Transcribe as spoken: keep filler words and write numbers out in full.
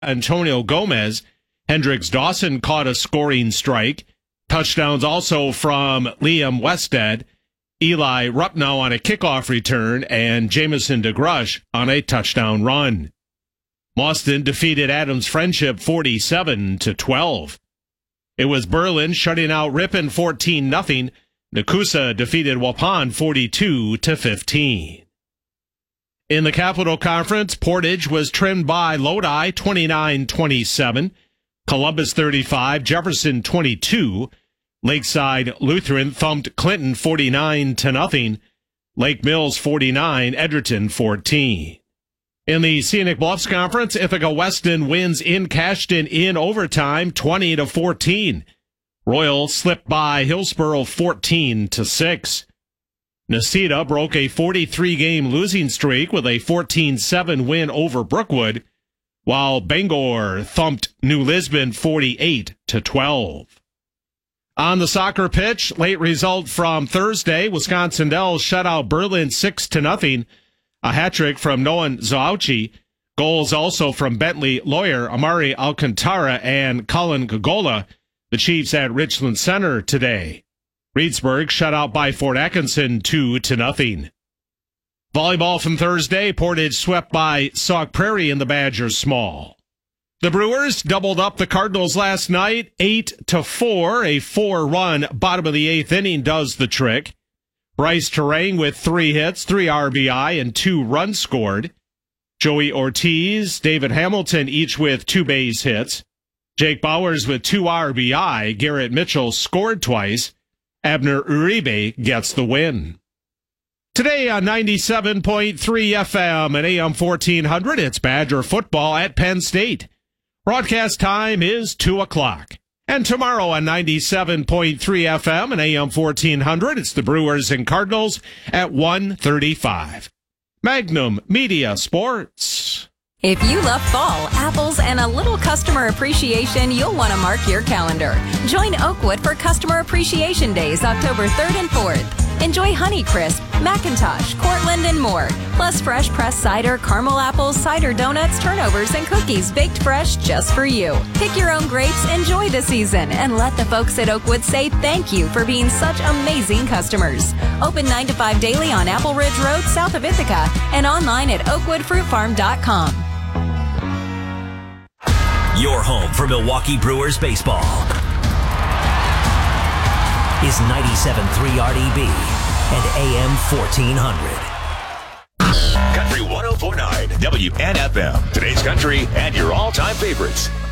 Antonio Gomez. Hendricks Dawson caught a scoring strike. Touchdowns also from Liam Wested, Eli Rupnow on a kickoff return, and Jamison DeGrush on a touchdown run. Boston defeated Adams Friendship forty-seven to twelve. It was Berlin shutting out Ripon fourteen nothing. Nakusa defeated Waupun forty-two to fifteen. In the Capital Conference, Portage was trimmed by Lodi twenty-nine twenty-seven, Columbus thirty-five, Jefferson twenty-two. Lakeside Lutheran thumped Clinton forty-nine to nothing. Lake Mills forty-nine, Edgerton fourteen. In the Scenic Bluffs Conference, Ithaca Weston wins in Cashton in overtime twenty to fourteen. Royal slipped by Hillsborough fourteen to six. Necedah broke a forty-three game losing streak with a fourteen seven win over Brookwood, while Bangor thumped New Lisbon forty-eight to twelve. On the soccer pitch, late result from Thursday, Wisconsin Dells shut out Berlin six to nothing. A hat-trick from Noan Zauchi. Goals also from Bentley Lawyer, Amari Alcantara, and Colin Gogola. The Chiefs at Richland Center today. Reedsburg shut out by Fort Atkinson two to nothing. Volleyball from Thursday, Portage swept by Sauk Prairie in the Badgers Small. The Brewers doubled up the Cardinals last night, eight to four. A four-run bottom of the eighth inning does the trick. Bryce Terang with three hits, three R B I, and two runs scored. Joey Ortiz, David Hamilton, each with two base hits. Jake Bowers with two R B I. Garrett Mitchell scored twice. Abner Uribe gets the win. Today on ninety-seven point three F M and A M fourteen hundred, it's Badger football at Penn State. Broadcast time is two o'clock. And tomorrow on ninety-seven point three F M and A M fourteen hundred, it's the Brewers and Cardinals at one thirty-five. Magnum Media Sports. If you love fall, apples, and a little customer appreciation, you'll want to mark your calendar. Join Oakwood for Customer Appreciation Days, October third and fourth. Enjoy Honeycrisp, Macintosh, Cortland, and more. Plus fresh pressed cider, caramel apples, cider donuts, turnovers, and cookies baked fresh just for you. Pick your own grapes, enjoy the season, and let the folks at Oakwood say thank you for being such amazing customers. Open nine to five daily on Apple Ridge Road, south of Ithaca, and online at oakwood fruit farm dot com. Your home for Milwaukee Brewers baseball is ninety-seven point three R D B and A M fourteen hundred. Country one oh four point nine W N F M. Today's country and your all-time favorites.